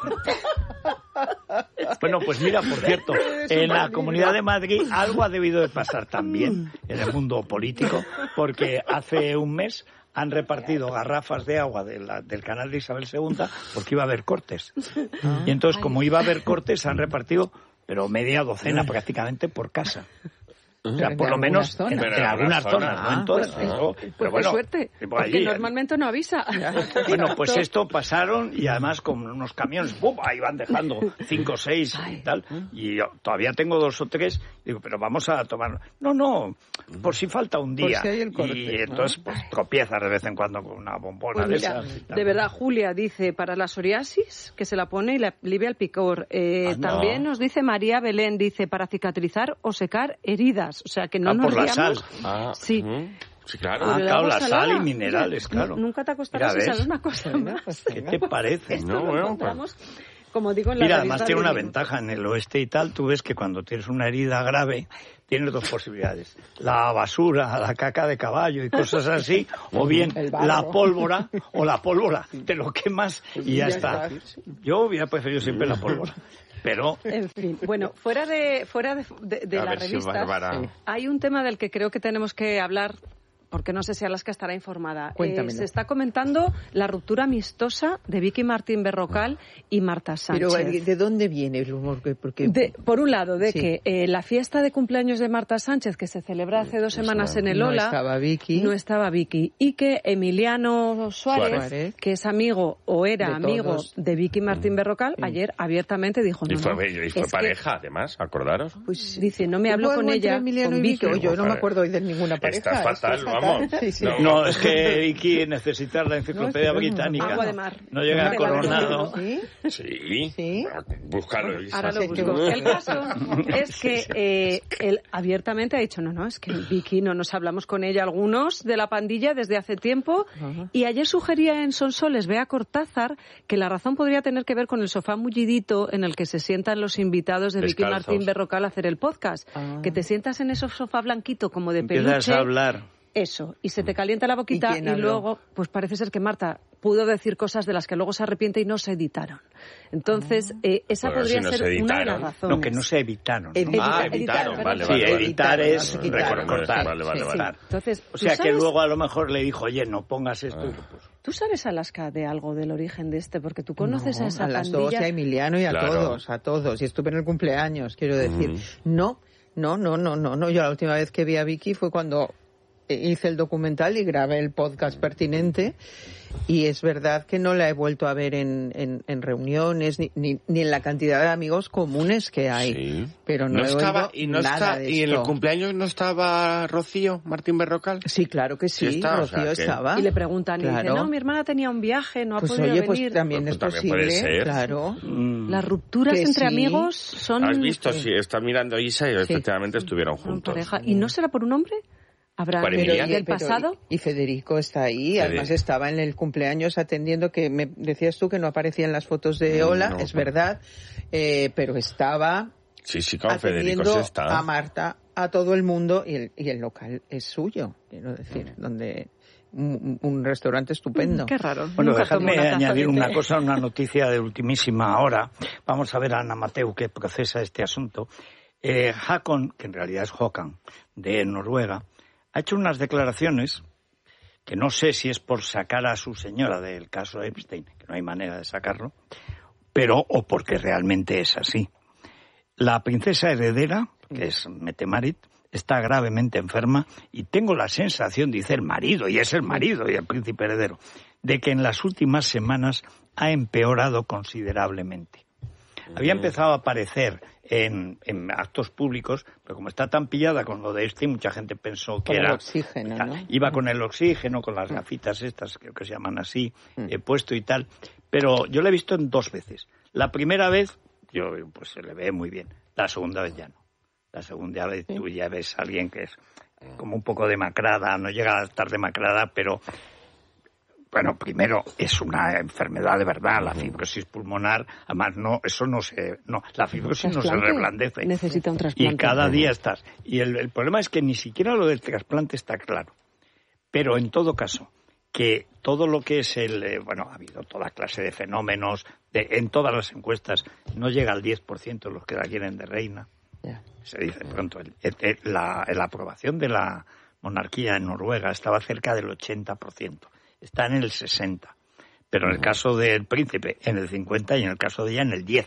Bueno, pues mira, por cierto, en la Comunidad de Madrid algo ha debido de pasar también en el mundo político, porque hace un mes han repartido garrafas de agua de la- del canal de Isabel segunda porque iba a haber cortes. Y entonces, como iba a haber cortes, han repartido, pero media docena prácticamente por casa. O sea, En por lo algunas menos zonas. en, Pero en en algunas algunas zonas, zonas. no en todas. Pues, pero, pues pero por bueno, suerte, por porque allí. normalmente no avisa. Bueno, pues esto pasaron y además con unos camiones, ¡bum! Ahí van dejando cinco o seis y tal. Y yo todavía tengo dos o tres. Digo, pero vamos a tomar. No, no, por si falta un Por día. si hay el corte, y ¿no? entonces pues, tropiezas de vez en cuando con una bombona Pues de mira, esas. y tal. de verdad, Julia dice, para la psoriasis, que se la pone y le alivia el picor. Eh, Ah, no. También nos dice María Belén, dice, para cicatrizar o secar heridas. O sea, que no Ah, nos por la riamos. sal. Ah, Sí. mm, sí, claro. Ah, Pero el claro, agua la salada. sal y minerales, claro. Nunca te acostarás Mira, y ¿ves? sabes una cosa más. ¿Qué te parece? Esto No, lo bueno, encontramos, como digo, en la Mira, revista además tiene una Living. ventaja en el oeste y tal. Tú ves que cuando tienes una herida grave, tienes dos posibilidades. La basura, la caca de caballo y cosas así, o bien El barro. la pólvora, o la pólvora, te lo quemas y ya, ya está. está. Yo hubiera preferido siempre la pólvora. Pero En fin, bueno, fuera de fuera de, de, de A las ver si revistas, Bárbara- sí, hay un tema del que creo que tenemos que hablar, porque no sé si Alaska estará informada. Cuéntamelo. Eh, se está comentando la ruptura amistosa de Vicky Martín Berrocal y Marta Sánchez. Pero ¿de dónde viene el rumor? Porque... De- por un lado, de Sí. que eh, la fiesta de cumpleaños de Marta Sánchez, que se celebra hace dos semanas en el no Ola, estaba Vicky. no estaba Vicky. Y que Emiliano Suárez, Suárez. que es amigo o era De amigo todos. de Vicky Martín Berrocal, ayer abiertamente dijo, no, Y fue, no, y fue es que- pareja, además, acordaros. Pues dice, no me hablo ¿Hubo con algo entre ella, Emiliano con y Vicky? Vicky. Yo no me acuerdo hoy de ninguna pareja. Está Esto fatal, es vamos. Sí, sí. No. no, es que Vicky necesita la enciclopedia No, es que no, británica. Agua de mar. No llega Hombre, la coronado. ¿Sí? Sí. Sí. Búscalo, Elisa. Ahora lo Sí, busco. sí. El caso es que eh, él abiertamente ha dicho, no, no, es que Vicky no nos hablamos con ella algunos de la pandilla desde hace tiempo. Ajá. Y ayer sugería en Sonsoles Bea Cortázar que la razón podría tener que ver con el sofá mullidito en el que se sientan los invitados de Vicky Descalzos. Martín Berrocal a hacer el podcast. Ah. Que te sientas en ese sofá blanquito como de Empiezas peluche. a hablar. Eso, y se te calienta la boquita ¿Y y, quién habló? luego, pues parece ser que Marta pudo decir cosas de las que luego se arrepiente y no se editaron. Entonces, eh, esa Bueno, podría si no ser se una de las editaron. razones. No, que no se evitaron. ¿no? Editar, Ah, editar, evitaron, perdón. vale, Sí, vale. vale. editar es no, quitar. recortar. Vale, vale, Sí, vale. sí. Entonces, O ¿tú sea que sabes- luego a lo mejor le dijo, oye, no pongas esto. y lo puso. ¿Tú sabes, Alaska, de algo del origen de este? Porque tú conoces No, a esa a las pandilla. dos, y a Emiliano y a Claro. todos, a todos. Y estuve en el cumpleaños, quiero decir. Ujú. No, no, no, no, no, no. Yo la última vez que vi a Vicky fue cuando hice el documental y grabé el podcast pertinente. Y es verdad que no la he vuelto a ver en, en, en reuniones ni, ni, ni en la cantidad de amigos comunes que hay. Sí. Pero no, no he estaba, oído y no nada está, de ¿Y esto. en el cumpleaños no estaba Rocío Martín Berrocal? Sí, claro que sí, sí está, Rocío o sea, que... estaba. Y le preguntan, claro. y dice, no, mi hermana tenía un viaje, no ha pues podido oye, venir. Pues también pues, es pues también posible, puede ser. claro. Mm. Las rupturas que entre sí. amigos son... ¿Has visto? Sí, Sí. está mirando Isa y Sí. efectivamente estuvieron Son juntos. pareja. ¿Y no será por un hombre? ¿Habrá Para del, Emilia. del Pero, pasado? y, y Federico está ahí, Fede- además estaba en el cumpleaños atendiendo, que me decías tú que no aparecía en las fotos de Ola, No, es no. verdad, eh, pero estaba Sí, sí, con Federico atendiendo sí está. a Marta, a todo el mundo, y el, y el local es suyo, quiero decir, donde un, un restaurante estupendo. Mm, qué raro. Bueno, Nunca tomo dejadme una taza añadir de una té. cosa, una noticia de ultimísima hora. Vamos a ver a Ana Mateu, que procesa este asunto. Eh, Hakon, que en realidad es Håkan, de Noruega, ha hecho unas declaraciones que no sé si es por sacar a su señora del caso Epstein, que no hay manera de sacarlo, pero o porque realmente es así. La princesa heredera, que es Mette-Marit, está gravemente enferma y tengo la sensación, dice el marido, y es el marido y el príncipe heredero, de que en las últimas semanas ha empeorado considerablemente. Había empezado a aparecer en, en actos públicos, pero como está tan pillada con lo de este, mucha gente pensó que Con el era... oxígeno, ¿no? Iba con el oxígeno, con las gafitas estas, creo que se llaman así, eh, puesto y tal. Pero yo la he visto en dos veces. La primera vez, yo pues se le ve muy bien. La segunda vez ya no. La segunda vez tú ya ves a alguien que es como un poco demacrada, no llega a estar demacrada, pero... Bueno, primero, es una enfermedad de verdad, la fibrosis pulmonar. Además, no, eso no se... No, la fibrosis no se reblandece. Necesita un trasplante. Y cada día estás. Y el, el problema es que ni siquiera lo del trasplante está claro. Pero en todo caso, que todo lo que es el... Eh, bueno, ha habido toda clase de fenómenos, de, en todas las encuestas, no llega al diez por ciento los que la quieren de reina. Yeah. Se dice pronto. El, el, la, la aprobación de la monarquía en Noruega estaba cerca del ochenta por ciento. Está en el sesenta, pero en el caso del príncipe en el cincuenta y en el caso de ella en el diez.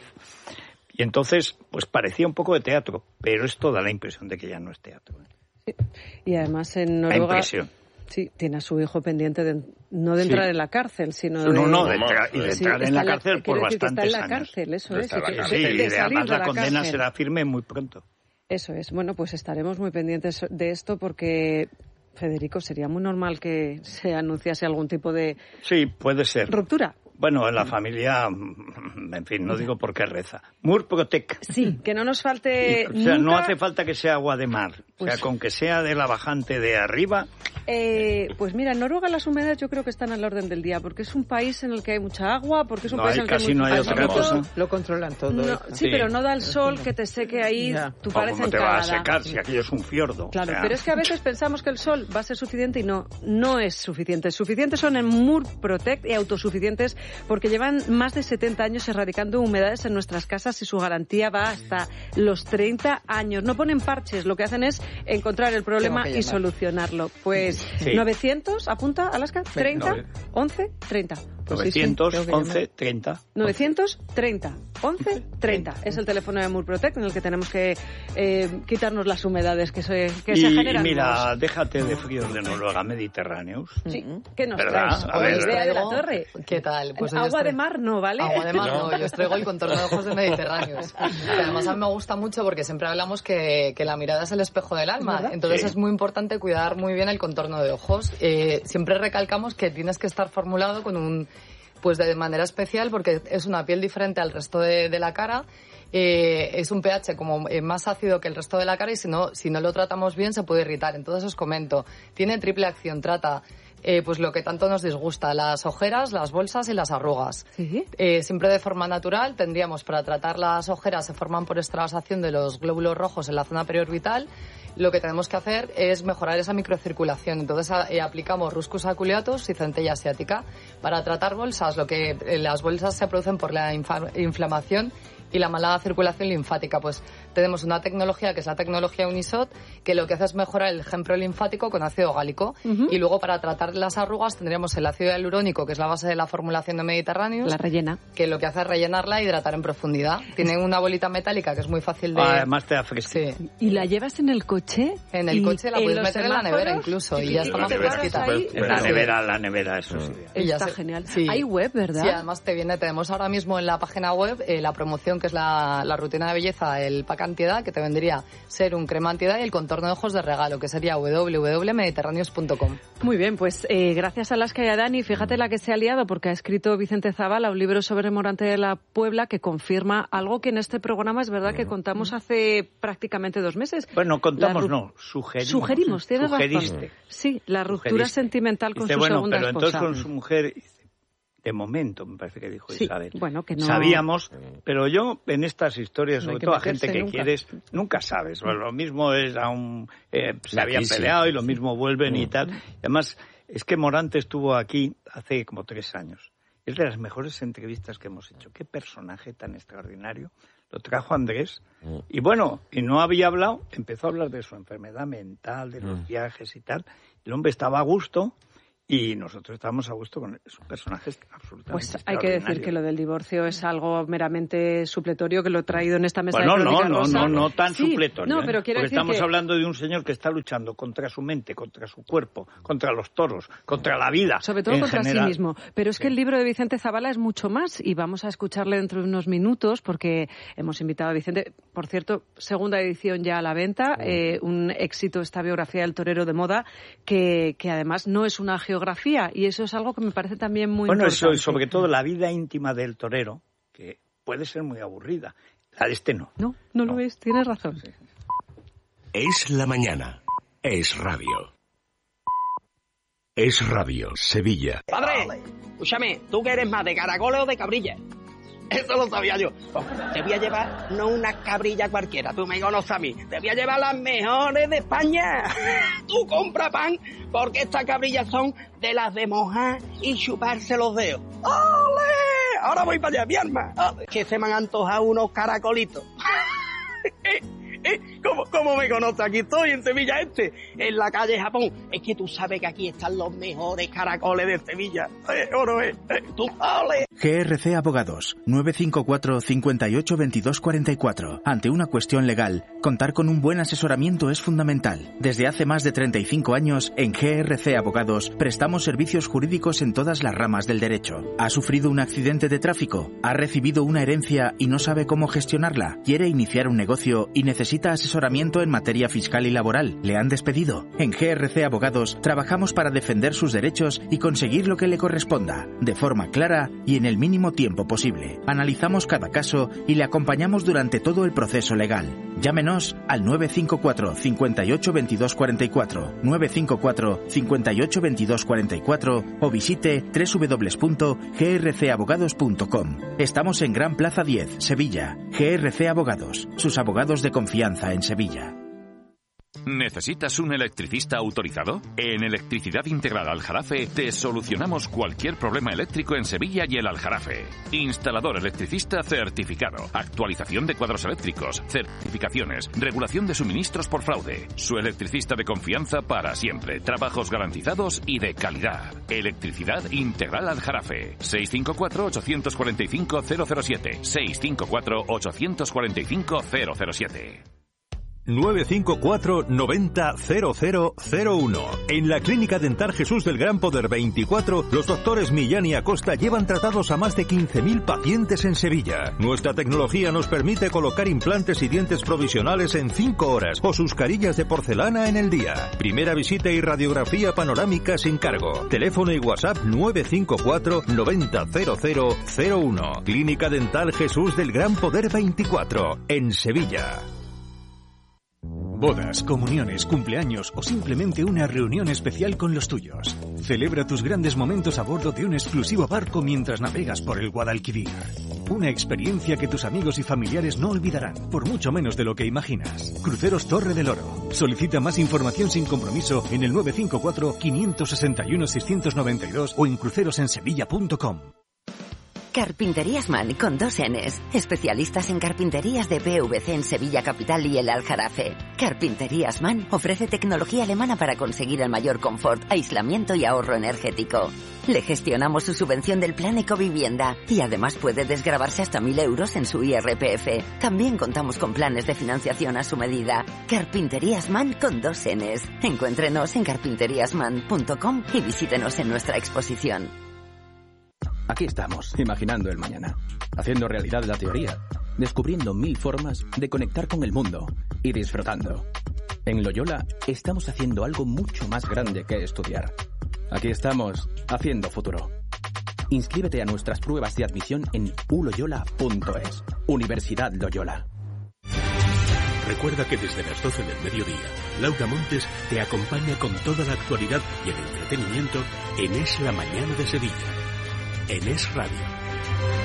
Y entonces, pues parecía un poco de teatro, pero esto da la impresión de que ya no es teatro. Sí. Y además en La Noruega... impresión. Sí, tiene a su hijo pendiente de, no de Sí. entrar en la cárcel, sino de... No, no, de entrar, y de Sí, entrar en está la cárcel por quiere decir que bastantes está en la años. cárcel, eso es. Está en la que- cárcel. Sí, de- y de de- salir además de la condena cárcel. será firme muy pronto. Eso es. Bueno, pues estaremos muy pendientes de esto porque, Federico, sería muy normal que se anunciase algún tipo de Sí, puede ser. ruptura. Bueno, en la familia, en fin, no digo por qué reza. Murprotec. Sí, que no nos falte O sea, no nunca- hace falta que sea agua de mar. O sea, Pues- con que sea de la bajante de arriba. Eh, pues mira, en Noruega las humedades yo creo que están al orden del día, porque es un país en el que hay mucha agua, porque es un No país hay- en el que casi hay no muy hay poquito. otra cosa. Lo controlan todo. No, hija. sí, Sí. pero no da el sol que te seque ahí, Ya. tú O pareces ¿Cómo te va a secar si aquello es un fiordo? Claro, O sea, pero es que a veces pensamos que el sol va a ser suficiente y no, no es suficiente. Suficientes son en Murprotec y autosuficientes porque llevan más de setenta años erradicando humedades en nuestras casas y su garantía va hasta los treinta años. No ponen parches, lo que hacen es encontrar el problema Tengo que y llamar. solucionarlo. Pues Sí. novecientos, apunta, Alaska, treinta, no. once, treinta. Pues sí, sí, tengo novecientos que once llamar. treinta. novecientos treinta, once, treinta. Es el teléfono de Murprotec en el que tenemos que eh, quitarnos las humedades que se, que Y, se y generan. mira, déjate de fríos de Noruega, Mediterráneos. Sí, ¿qué nos ¿Verdad? traes? A ver. Idea de la torre. ¿Qué tal? Pues hoy os Agua de traigo- mar no, ¿vale? Agua de mar No. no, yo os traigo el contorno de ojos de Mediterráneos. Que además a mí me gusta mucho porque siempre hablamos que, que la mirada es el espejo del alma. ¿Verdad? Entonces Sí. es muy importante cuidar muy bien el contorno de ojos. Eh, siempre recalcamos que tienes que estar formulado con un... pues de manera especial porque es una piel diferente al resto de, de la cara. Eh, es un pH como eh, más ácido que el resto de la cara y si no, si no lo tratamos bien se puede irritar. Entonces os comento, tiene triple acción, trata eh, pues lo que tanto nos disgusta, las ojeras, las bolsas y las arrugas. ¿Sí? Eh, siempre de forma natural tendríamos para tratar las ojeras, se forman por extravasación de los glóbulos rojos en la zona periorbital. Lo que tenemos que hacer es mejorar esa microcirculación. Entonces a, eh, aplicamos Ruscus aculeatus y centella asiática. Para tratar bolsas, lo que eh, las bolsas se producen por la infa- inflamación y la mala circulación linfática. Pues tenemos una tecnología que es la tecnología Unisot, que lo que hace es mejorar el gen prolinfático con ácido gálico. Uh-huh. Y luego para tratar las arrugas tendríamos el ácido hialurónico, que es la base de la formulación de Mediterráneos. La rellena. Que lo que hace es rellenarla e hidratar en profundidad. Tiene una bolita metálica que es muy fácil de... Ah, además te da fresquita. Sí. ¿Y la llevas en el coche? En el coche la puedes meter en la nevera incluso y ya está más fresquita. En la nevera, la nevera, eso sí. Está genial. Sí. Hay web, ¿verdad? Sí, además te viene, tenemos ahora mismo en la página web eh, la promoción que es la, la rutina de belleza, el pack antiedad, que te vendría ser un crema antiedad y el contorno de ojos de regalo, que sería doble u doble u doble u punto mediterráneos punto com. Muy bien, pues eh, gracias a Alaska y a Dani, fíjate la que se ha liado, porque ha escrito Vicente Zavala un libro sobre Morante de la Puebla que confirma algo que en este programa es verdad que contamos hace prácticamente dos meses. Bueno, contamos no, sugerimos. Sugerimos, tienes Sugeriste. razón. Sí, la ruptura Sugeriste. sentimental con Dice, su bueno, segunda pero esposa. entonces con su mujer, de momento, me parece que dijo sí, Isabel. Bueno, que no... Sabíamos, pero yo en estas historias, no sobre que todo a gente que nunca. quieres, nunca sabes. Bueno, lo mismo es a un... Eh, se La habían crisis. peleado y lo mismo vuelven Mm. y tal. Y además, es que Morante estuvo aquí hace como tres años. Es de las mejores entrevistas que hemos hecho. Qué personaje tan extraordinario. Lo trajo Andrés. Mm. Y bueno, y no había hablado, empezó a hablar de su enfermedad mental, de los mm. viajes y tal. El hombre estaba a gusto. Y nosotros estábamos a gusto con esos personajes absolutamente Pues hay que decir que lo del divorcio es algo meramente supletorio, que lo he traído en esta mesa bueno, de Crónica no, no, Rosa. no, no tan sí, supletorio. No, pero ¿eh? quiero Porque decir estamos que... hablando de un señor que está luchando contra su mente, contra su cuerpo, contra los toros, contra la vida. Sobre todo contra general. sí mismo. Pero es sí. que el libro de Vicente Zavala es mucho más y vamos a escucharle dentro de unos minutos porque hemos invitado a Vicente. Por cierto, segunda edición ya a la venta. Sí. Eh, un éxito esta biografía del torero de moda que, que además no es una geografía y es eso es algo que me parece también muy bueno, importante. Bueno, eso y sobre todo la vida íntima del torero, que puede ser muy aburrida. La de este no. No, no, no. lo es, tienes razón. Sí. Es la mañana. Es radio. Es radio, Sevilla. Padre, escúchame, ¿tú qué eres más, de caracoles o de cabrilla? Eso lo sabía yo. Te voy a llevar no una cabrilla cualquiera, tú me conoces a mí. Te voy a llevar las mejores de España. Tú compra pan, porque estas cabrillas son de las de mojar y chuparse los dedos. ¡Ole! Ahora voy para allá, mi arma. ¡Ole! Que se me han antojado unos caracolitos. ¿Cómo, ¿Cómo me conoces? Aquí estoy, en Sevilla Este, en la calle Japón. Es que tú sabes que aquí están los mejores caracoles de Sevilla. Eh, oro, eh, eh, tú, ole. G R C Abogados, nueve cinco cuatro, cinco ocho, veintidós cuarenta y cuatro. Ante una cuestión legal, contar con un buen asesoramiento es fundamental. Desde hace más de treinta y cinco años, en G R C Abogados, prestamos servicios jurídicos en todas las ramas del derecho. ¿Ha sufrido un accidente de tráfico? ¿Ha recibido una herencia y no sabe cómo gestionarla? ¿Quiere iniciar un negocio y necesita asesoramiento en materia fiscal y laboral? ¿Le han despedido? En G R C Abogados trabajamos para defender sus derechos y conseguir lo que le corresponda, de forma clara y en el mínimo tiempo posible. Analizamos cada caso y le acompañamos durante todo el proceso legal. Llámenos al nueve cinco cuatro, cinco ocho, veintidós cuarenta y cuatro, nueve cinco cuatro, cinco ocho, veintidós cuarenta y cuatro o visite doble u doble u doble u punto g r c abogados punto com. Estamos en Gran Plaza diez, Sevilla. G R C Abogados, sus abogados de confianza en Sevilla. ¿Necesitas un electricista autorizado? En Electricidad Integral Aljarafe te solucionamos cualquier problema eléctrico en Sevilla y el Aljarafe. Instalador electricista certificado, actualización de cuadros eléctricos, certificaciones, regulación de suministros por fraude. Su electricista de confianza para siempre, trabajos garantizados y de calidad. Electricidad Integral Aljarafe. seis cinco cuatro, ocho cuatro cinco, cero cero siete. seis cinco cuatro, ocho cuatro cinco, cero cero siete. nueve cinco cuatro, noventa, cero cero cero uno. En la Clínica Dental Jesús del Gran Poder veinticuatro, los doctores Millán y Acosta llevan tratados a más de quince mil pacientes en Sevilla. Nuestra tecnología nos permite colocar implantes y dientes provisionales en cinco horas o sus carillas de porcelana en el día. Primera visita y radiografía panorámica sin cargo. Teléfono y WhatsApp nueve cinco cuatro, noventa, cero cero cero uno. Clínica Dental Jesús del Gran Poder veinticuatro, en Sevilla. Bodas, comuniones, cumpleaños o simplemente una reunión especial con los tuyos. Celebra tus grandes momentos a bordo de un exclusivo barco mientras navegas por el Guadalquivir. Una experiencia que tus amigos y familiares no olvidarán, por mucho menos de lo que imaginas. Cruceros Torre del Oro. Solicita más información sin compromiso en el nueve cinco cuatro, cinco seis uno, seis nueve dos o en crucerosensevilla punto com. Carpinterías Man con dos Ns. Especialistas en carpinterías de P V C en Sevilla Capital y el Aljarafe. Carpinterías Man ofrece tecnología alemana para conseguir el mayor confort, aislamiento y ahorro energético. Le gestionamos su subvención del plan Ecovivienda y además puede desgravarse hasta mil euros en su I R P F. También contamos con planes de financiación a su medida. Carpinterías Man con dos Ns. Encuéntrenos en carpinterías man punto com y visítenos en nuestra exposición. Aquí estamos, imaginando el mañana, haciendo realidad la teoría, descubriendo mil formas de conectar con el mundo y disfrutando. En Loyola estamos haciendo algo mucho más grande que estudiar. Aquí estamos, haciendo futuro. Inscríbete a nuestras pruebas de admisión en u loyola punto es. Universidad Loyola. Recuerda que desde las doce del mediodía, Laura Montes te acompaña con toda la actualidad y el entretenimiento en Es la Mañana de Sevilla. En Es Radio.